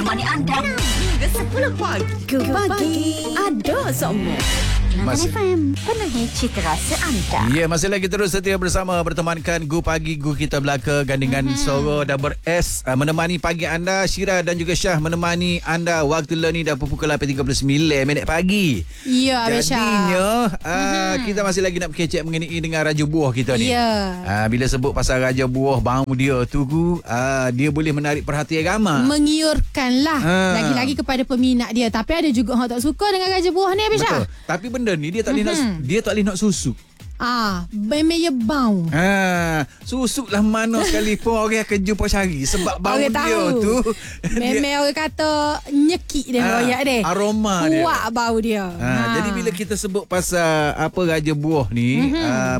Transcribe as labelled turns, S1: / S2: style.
S1: menemani anda hingga 10 pagi.
S2: Pagi ada semua.
S1: Kenangan FM, penuhi cita rasa anda.
S3: Ya, masih lagi terus setia bersama bertemankan Gu Pagi Gu Kita Belaka gandingan Soro dan ber-S menemani pagi anda. Syira dan juga Syah menemani anda. Waktu lah ni dah pukul 8.39 pagi.
S2: Ya, Abisha.
S3: Jadinya kita masih lagi nak berkecek mengenai dengan Raja Buah kita ni.
S2: Ya.
S3: Bila sebut pasal Raja Buah, bau dia tu dia boleh menarik perhatian ramai.
S2: Mengiurkan lah. Lagi-lagi kepada peminat dia. Tapi ada juga orang tak suka dengan Raja Buah ni, Abisha.
S3: Betul. Tapi benda ni dia tak boleh nak susuk.
S2: Memang dia bau.
S3: Susuk lah mana sekalipun orang akan jumpa cari sebab bau
S2: Orang
S3: dia
S2: tahu.
S3: tu.
S2: Memang orang kata nyekik dia royak dia.
S3: Aroma dia.
S2: Kuat bau dia.
S3: Jadi bila kita sebut pasal apa Raja Buah ni,